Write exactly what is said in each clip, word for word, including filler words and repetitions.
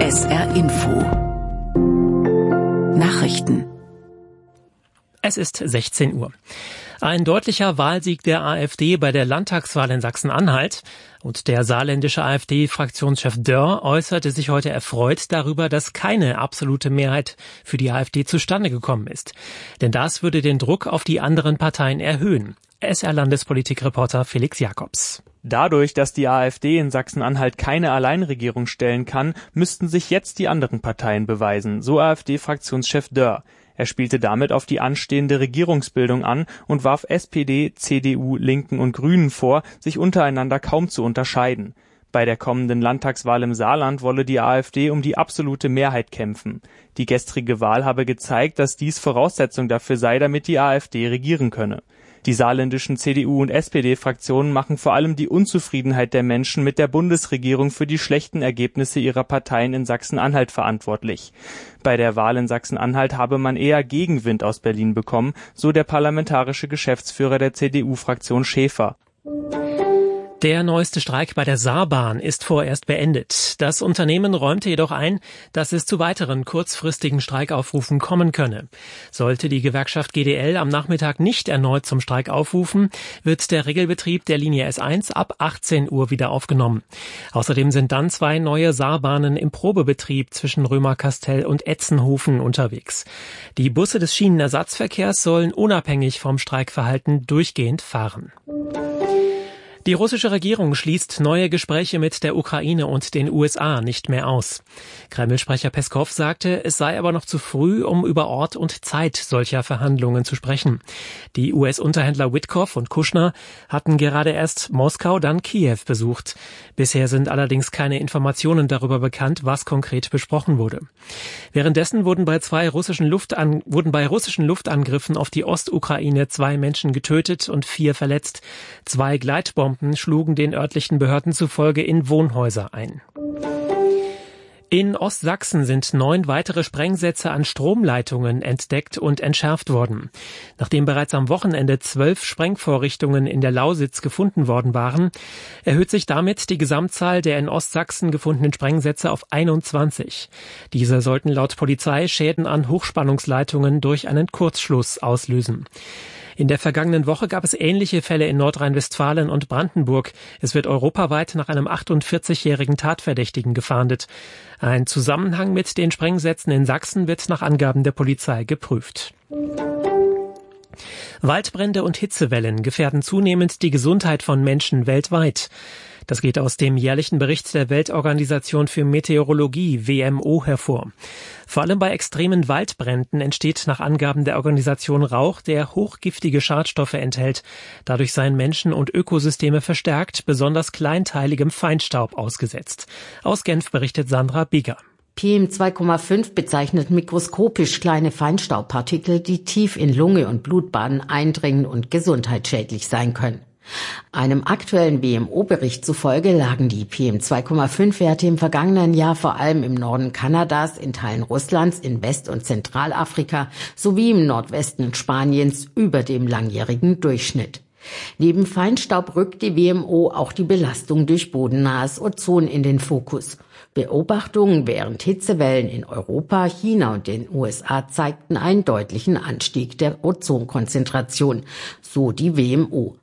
S R Info Nachrichten. Es ist sechzehn Uhr. Ein deutlicher Wahlsieg der AfD bei der Landtagswahl in Sachsen-Anhalt. Und der saarländische AfD-Fraktionschef Dörr äußerte sich heute erfreut darüber, dass keine absolute Mehrheit für die AfD zustande gekommen ist. Denn das würde den Druck auf die anderen Parteien erhöhen. S R-Landespolitikreporter Felix Jakobs. Dadurch, dass die AfD in Sachsen-Anhalt keine Alleinregierung stellen kann, müssten sich jetzt die anderen Parteien beweisen, so AfD-Fraktionschef Dörr. Er spielte damit auf die anstehende Regierungsbildung an und warf S P D, C D U, Linken und Grünen vor, sich untereinander kaum zu unterscheiden. Bei der kommenden Landtagswahl im Saarland wolle die AfD um die absolute Mehrheit kämpfen. Die gestrige Wahl habe gezeigt, dass dies Voraussetzung dafür sei, damit die AfD regieren könne. Die saarländischen C D U- und S P D-Fraktionen machen vor allem die Unzufriedenheit der Menschen mit der Bundesregierung für die schlechten Ergebnisse ihrer Parteien in Sachsen-Anhalt verantwortlich. Bei der Wahl in Sachsen-Anhalt habe man eher Gegenwind aus Berlin bekommen, so der parlamentarische Geschäftsführer der C D U-Fraktion Schäfer. Der neueste Streik bei der Saarbahn ist vorerst beendet. Das Unternehmen räumte jedoch ein, dass es zu weiteren kurzfristigen Streikaufrufen kommen könne. Sollte die Gewerkschaft G D L am Nachmittag nicht erneut zum Streik aufrufen, wird der Regelbetrieb der Linie S eins ab achtzehn Uhr wieder aufgenommen. Außerdem sind dann zwei neue Saarbahnen im Probebetrieb zwischen Römerkastell und Etzenhofen unterwegs. Die Busse des Schienenersatzverkehrs sollen unabhängig vom Streikverhalten durchgehend fahren. Die russische Regierung schließt neue Gespräche mit der Ukraine und den U S A nicht mehr aus. Kreml-Sprecher Peskow sagte, es sei aber noch zu früh, um über Ort und Zeit solcher Verhandlungen zu sprechen. Die U S-Unterhändler Witkoff und Kushner hatten gerade erst Moskau, dann Kiew besucht. Bisher sind allerdings keine Informationen darüber bekannt, was konkret besprochen wurde. Währenddessen wurden bei zwei russischen Luftan- wurden bei russischen Luftangriffen auf die Ostukraine zwei Menschen getötet und vier verletzt. Zwei Gleitbomben schlugen den örtlichen Behörden zufolge in Wohnhäuser ein. In Ostsachsen sind neun weitere Sprengsätze an Stromleitungen entdeckt und entschärft worden. Nachdem bereits am Wochenende zwölf Sprengvorrichtungen in der Lausitz gefunden worden waren, erhöht sich damit die Gesamtzahl der in Ostsachsen gefundenen Sprengsätze auf einundzwanzig. Diese sollten laut Polizei Schäden an Hochspannungsleitungen durch einen Kurzschluss auslösen. In der vergangenen Woche gab es ähnliche Fälle in Nordrhein-Westfalen und Brandenburg. Es wird europaweit nach einem achtundvierzigjährigen Tatverdächtigen gefahndet. Ein Zusammenhang mit den Sprengsätzen in Sachsen wird nach Angaben der Polizei geprüft. Waldbrände und Hitzewellen gefährden zunehmend die Gesundheit von Menschen weltweit. Das geht aus dem jährlichen Bericht der Weltorganisation für Meteorologie, W M O, hervor. Vor allem bei extremen Waldbränden entsteht nach Angaben der Organisation Rauch, der hochgiftige Schadstoffe enthält. Dadurch seien Menschen und Ökosysteme verstärkt, besonders kleinteiligem Feinstaub ausgesetzt. Aus Genf berichtet Sandra Bigger. P M zwei Komma fünf bezeichnet mikroskopisch kleine Feinstaubpartikel, die tief in Lunge und Blutbahnen eindringen und gesundheitsschädlich sein können. Einem aktuellen W M O-Bericht zufolge lagen die P M zwei Komma fünf Werte im vergangenen Jahr vor allem im Norden Kanadas, in Teilen Russlands, in West- und Zentralafrika sowie im Nordwesten Spaniens über dem langjährigen Durchschnitt. Neben Feinstaub rückt die W M O auch die Belastung durch bodennahes Ozon in den Fokus. Beobachtungen während Hitzewellen in Europa, China und den U S A zeigten einen deutlichen Anstieg der Ozonkonzentration, so die W M O.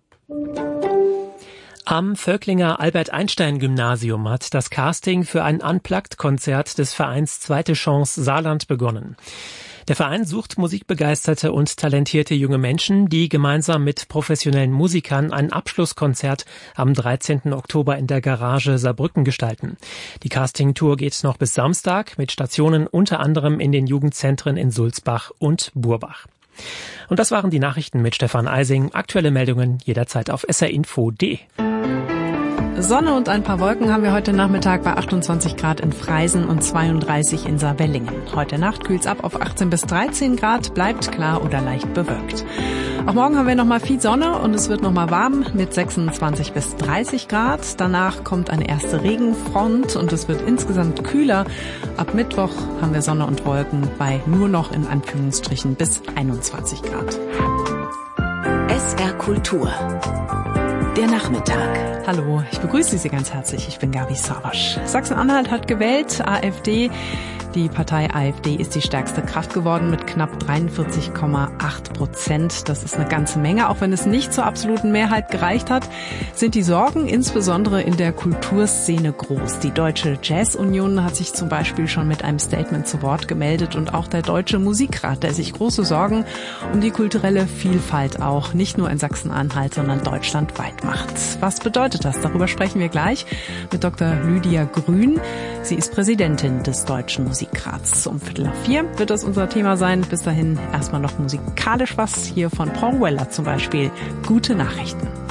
Am Völklinger Albert-Einstein-Gymnasium hat das Casting für ein Unplugged-Konzert des Vereins Zweite Chance Saarland begonnen. Der Verein sucht musikbegeisterte und talentierte junge Menschen, die gemeinsam mit professionellen Musikern ein Abschlusskonzert am dreizehnten Oktober in der Garage Saarbrücken gestalten. Die Casting-Tour geht noch bis Samstag mit Stationen unter anderem in den Jugendzentren in Sulzbach und Burbach. Und das waren die Nachrichten mit Stefan Eising. Aktuelle Meldungen jederzeit auf s r info punkt d e. Sonne und ein paar Wolken haben wir heute Nachmittag bei achtundzwanzig Grad in Freisen und zweiunddreißig in Saarwellingen. Heute Nacht kühlt's ab auf achtzehn bis dreizehn Grad, bleibt klar oder leicht bewölkt. Auch morgen haben wir nochmal viel Sonne und es wird nochmal warm mit sechsundzwanzig bis dreißig Grad. Danach kommt eine erste Regenfront und es wird insgesamt kühler. Ab Mittwoch haben wir Sonne und Wolken bei nur noch in Anführungsstrichen bis einundzwanzig Grad. S R Kultur Der Nachmittag. Hallo, ich begrüße Sie ganz herzlich. Ich bin Gabi Savasch. Sachsen-Anhalt hat gewählt, AfD. Die Partei AfD ist die stärkste Kraft geworden mit knapp dreiundvierzig Komma acht Prozent. Das ist eine ganze Menge. Auch wenn es nicht zur absoluten Mehrheit gereicht hat, sind die Sorgen insbesondere in der Kulturszene groß. Die Deutsche Jazz-Union hat sich zum Beispiel schon mit einem Statement zu Wort gemeldet und auch der Deutsche Musikrat, der sich große Sorgen um die kulturelle Vielfalt auch nicht nur in Sachsen-Anhalt, sondern deutschlandweit macht. Was bedeutet das? Darüber sprechen wir gleich mit Doktor Lydia Grün. Sie ist Präsidentin des Deutschen Musikrats. Um Viertel nach vier wird das unser Thema sein. Bis dahin erstmal noch musikalisch was hier von Paul Weller zum Beispiel. Gute Nachrichten.